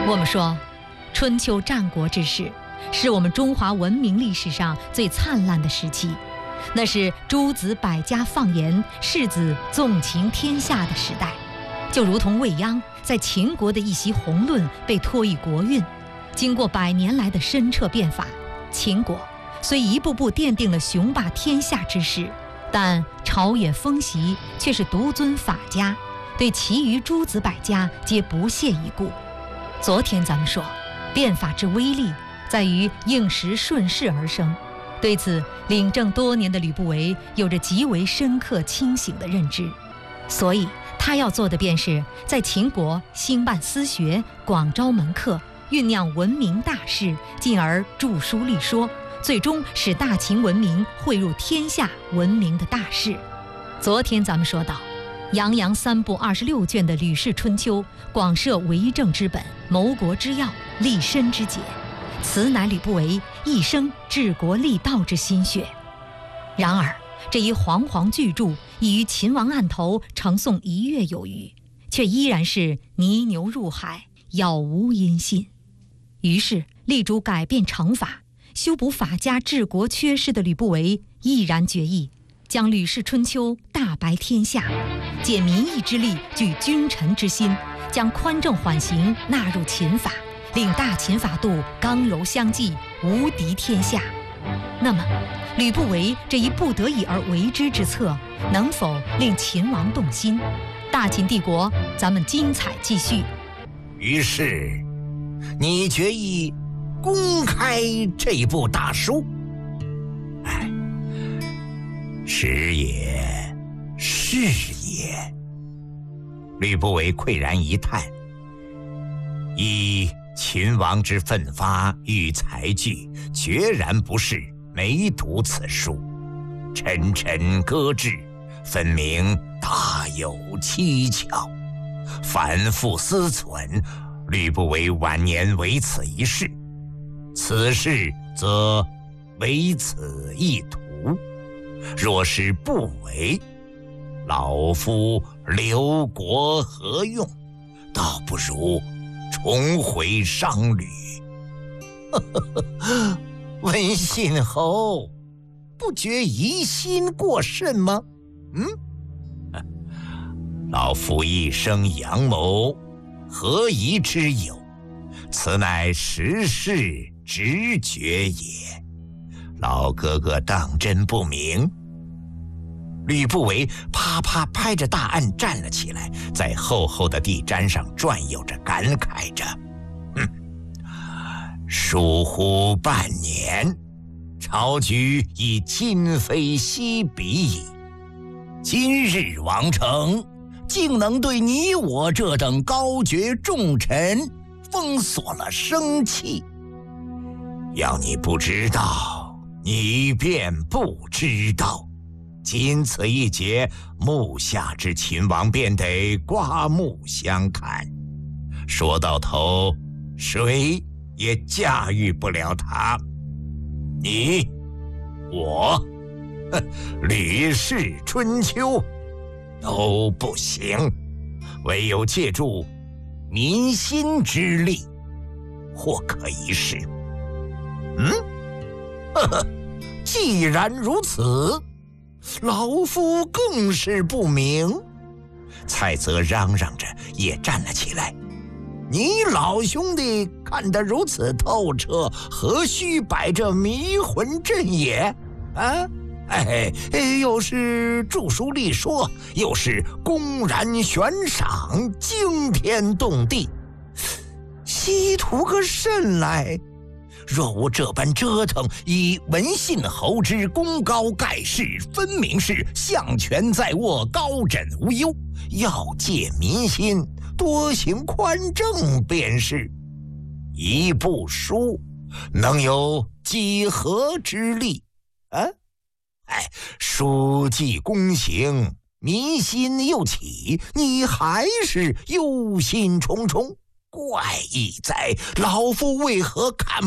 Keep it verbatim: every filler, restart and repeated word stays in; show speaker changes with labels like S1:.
S1: 我们说，春秋战国之时是我们中华文明历史上最灿烂的时期，那是诸子百家放言，士子纵情天下的时代。就如同未央在秦国的一席宏论被托以国运，经过百年来的深彻变法，秦国虽一步步奠定了雄霸天下之势，但朝野风习却是独尊法家，对其余诸子百家皆不屑一顾。昨天咱们说，变法之威力在于应时顺势而生，对此领政多年的吕不韦有着极为深刻清醒的认知，所以他要做的便是在秦国兴办私学，广招门客，酝酿文明大事，进而著书立说，最终使大秦文明汇入天下文明的大事。昨天咱们说到，洋洋三部二十六卷的《吕氏春秋》，广设为政之本，谋国之要，立身之节，此乃吕不韦一生治国立道之心血。然而这一煌煌巨著已于秦王案头呈送一月有余，却依然是泥牛入海，杳无音信。于是力主改变惩罚，修补法家治国缺失的吕不韦毅然决意将《吕氏春秋》大白天下，借民意之力聚君臣之心，将宽政缓刑纳入秦法，令大秦法度刚柔相济，无敌天下。那么吕不韦这一不得已而为之之策，能否令秦王动心？大秦帝国，咱们精彩继续。
S2: 于是你决意公开这部大书。哎，是也是也。吕不韦喟然一叹，以秦王之奋发与才具，决然不是没读此书，沉沉搁置，分明大有蹊跷。反复思忖，吕不韦晚年唯此一事，此事则唯此一途。若是不为，老夫留国何用？倒不如重回商旅。文信侯，不觉疑心过甚吗？嗯，老夫一生阳谋，何疑之有？此乃时势直觉也。老哥哥当真不明？吕不韦啪啪拍着大案站了起来，在厚厚的地毡上转悠着，感慨着：哼，疏忽半年，朝局已今非昔比矣。今日王成竟能对你我这等高爵重臣封锁了生气。要你不知道，你便不知道。仅此一劫，目下之秦王便得刮目相看。说到头，谁也驾驭不了他。你，我，吕氏春秋都不行，唯有借助民心之力，或可一试。嗯，呵呵，既然如此，老夫更是不明。蔡泽嚷嚷着也站了起来：你老兄弟看得如此透彻，何须摆这迷魂阵也？啊，哎，又是著书立说，又是公然悬赏，惊天动地，稀图个甚来？若无这般折腾，以文信侯之功高盖世，分明是相权在握，高枕无忧。要借民心，多行宽政便是。一部书能有几何之力啊？哎，书既公行，民心又起，你还是忧心忡忡，怪异哉！老夫为何看